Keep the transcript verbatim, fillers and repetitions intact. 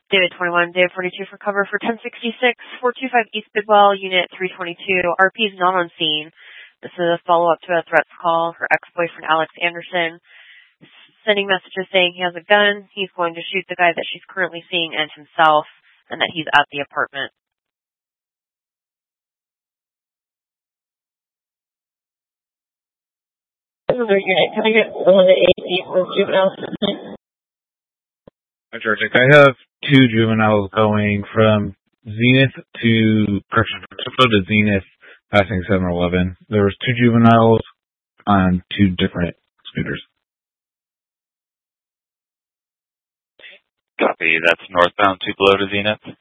David twenty-one, David forty-two for cover for ten sixty-six, four two five East Bidwell, Unit three twenty-two. R P is not on scene. This is a follow-up to a threats call. Her ex-boyfriend, Alex Anderson, sending messages saying he has a gun, he's going to shoot the guy that she's currently seeing and himself, and that he's at the apartment. Can I get one of the eight juveniles? Hi, George. I have two juveniles going from Zenith to, correction, to Zenith, passing seven eleven. There was two juveniles on two different scooters. Copy. That's northbound Tupelo to Zenith.